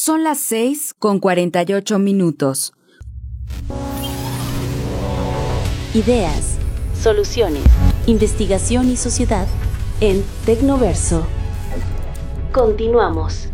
Son las 6:48. Ideas, soluciones, investigación y sociedad en Tecnoverso. Continuamos.